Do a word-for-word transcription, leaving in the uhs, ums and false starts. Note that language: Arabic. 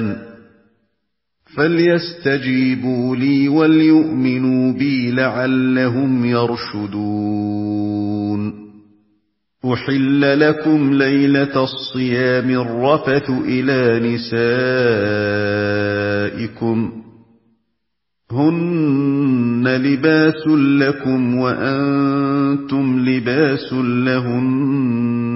الْقُرْآنِ فَلْيَسْتَجِيبُوا لِي وَلْيُؤْمِنُوا بِي لَعَلَّهُمْ يَرْشُدُونَ أُحِلَّ لَكُمْ لَيْلَةَ الصِّيَامِ الرَّفَثُ إِلَىٰ نِسَائِكُمْ هُنَّ لِبَاسٌ لَّكُمْ وَأَنتُمْ لِبَاسٌ لَّهُنَّ